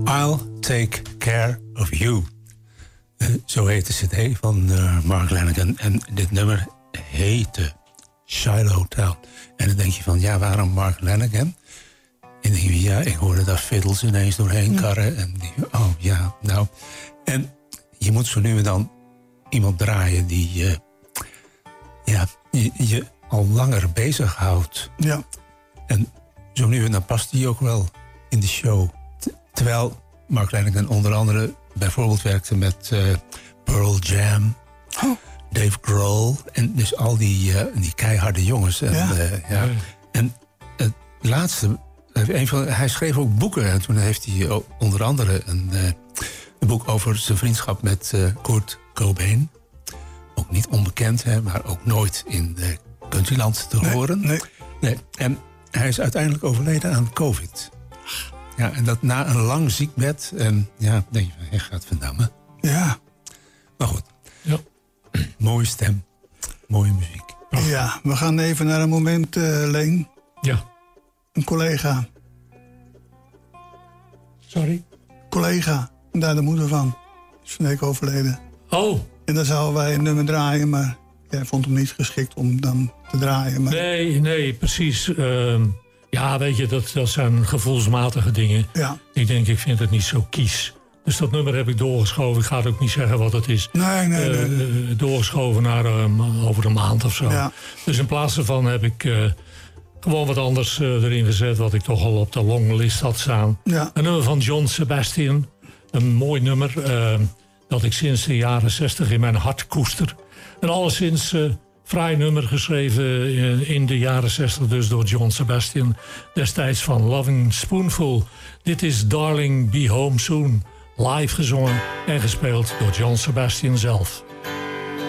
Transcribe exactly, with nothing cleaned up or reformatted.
I'll Take Care of You. Uh, zo heet de cd van uh, Mark Lanegan. En dit nummer heette Shiloh Town. En dan denk je van, ja, waarom Mark Lanegan? En dan denk je, ja, ik hoorde daar fiddles ineens doorheen karren. En denk je, oh ja, nou. En je moet zo nu en dan iemand draaien die uh, ja, je, je al langer bezighoudt. Ja. En zo nu en dan past die ook wel in de show. Terwijl Mark Lanegan onder andere bijvoorbeeld werkte met uh, Pearl Jam, oh. Dave Grohl en dus al die, uh, die keiharde jongens. En, ja. Uh, ja. en het laatste, een van, hij schreef ook boeken en toen heeft hij onder andere een, uh, een boek over zijn vriendschap met uh, Kurt Cobain. Ook niet onbekend, hè, maar ook nooit in uh, countryland te nee, horen. Nee. Nee. En hij is uiteindelijk overleden aan COVID. Ja, en dat na een lang ziekbed. En ja, denk je van, hij gaat verdammen. Ja. Maar goed. Ja. Mooie stem. Mooie muziek. Ach. Ja, we gaan even naar een moment, uh, Leen. Ja. Een collega. Sorry? Collega. En daar de moeder van. Is van de week overleden. Oh. En dan zouden wij een nummer draaien, maar jij vond hem niet geschikt om dan te draaien. Maar... Nee, nee, precies. Uh, ja, weet je, dat, dat zijn gevoelsmatige dingen. Ja. Ik denk, ik vind het niet zo kies. Dus dat nummer heb ik doorgeschoven. Ik ga het ook niet zeggen wat het is. Nee, nee, nee. nee. Uh, doorgeschoven naar uh, over een maand of zo. Ja. Dus in plaats daarvan heb ik uh, gewoon wat anders uh, erin gezet... wat ik toch al op de longlist had staan. Ja. Een nummer van John Sebastian. Een mooi nummer uh, dat ik sinds de jaren zestig in mijn hart koester. En alleszins uh, fraai nummer geschreven uh, in de jaren zestig... dus door John Sebastian. Destijds van Loving Spoonful. Dit is Darling Be Home Soon. Live gezongen en gespeeld door John Sebastian zelf.